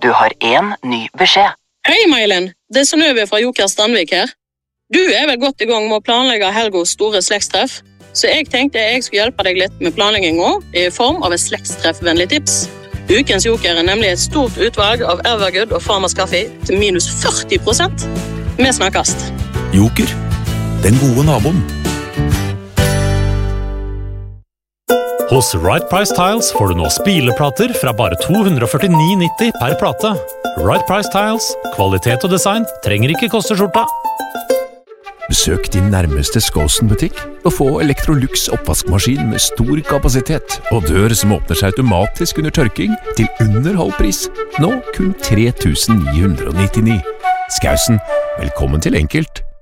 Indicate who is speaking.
Speaker 1: Du har en ny beskjed.
Speaker 2: Hei, Mailen. Det Synnøve fra Joker Standvik her. Du vel godt I gang med å planlegge Helgos store slektstreff, så jeg tenkte jeg skulle hjelpe deg litt med planleggingen I form av et slektstreffvennlig tips. Ukens Joker nemlig et stort utvalg av Evergood og Farmers Kaffe til minus 40%. Vi snakkes.
Speaker 3: Joker, den gode naboen.
Speaker 4: Hos Right Price Tiles får du nå spileplater fra bare 249,90 per plate. Right Price Tiles, kvalitet og design trenger ikke koste skjorta.
Speaker 3: Besøk din nærmeste Skåsen-butikk og få Electrolux oppvaskmaskin med stor kapasitet og dør som åpner seg automatisk under tørking til under halv pris. Nå kun 3.999. Skausen, velkommen til enkelt.